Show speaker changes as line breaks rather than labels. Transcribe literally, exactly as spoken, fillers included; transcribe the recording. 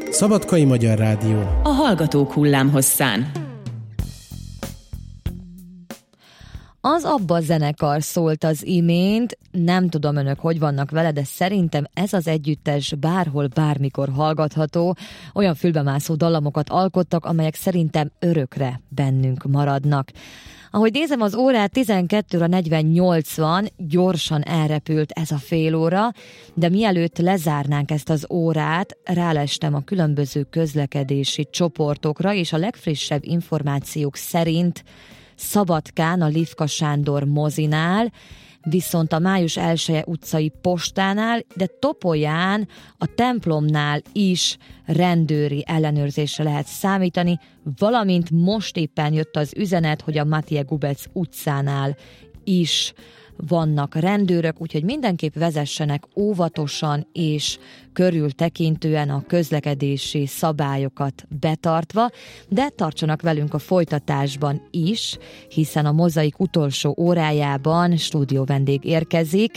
Szabadkai Magyar Rádió.
A Hallgatók hullámhosszán.
Az Abba zenekar szólt az imént, nem tudom önök hogy vannak vele, de szerintem ez az együttes bárhol, bármikor hallgatható. Olyan fülbemászó dallamokat alkottak, amelyek szerintem örökre bennünk maradnak. Ahogy nézem az órát, tizenkettő óra negyvennyolc van, gyorsan elrepült ez a fél óra, de mielőtt lezárnánk ezt az órát, rálestem a különböző közlekedési csoportokra, és a legfrissebb információk szerint Szabadkán a Lifka Sándor mozinál, viszont a Május elseje utcai postánál, de Topolyán a templomnál is rendőri ellenőrzésre lehet számítani, valamint most éppen jött az üzenet, hogy a Mathieu Gubec utcánál is vannak rendőrök, úgyhogy mindenképp vezessenek óvatosan és körültekintően a közlekedési szabályokat betartva, de tartsanak velünk a folytatásban is, hiszen a Mozaik utolsó órájában stúdió vendég érkezik,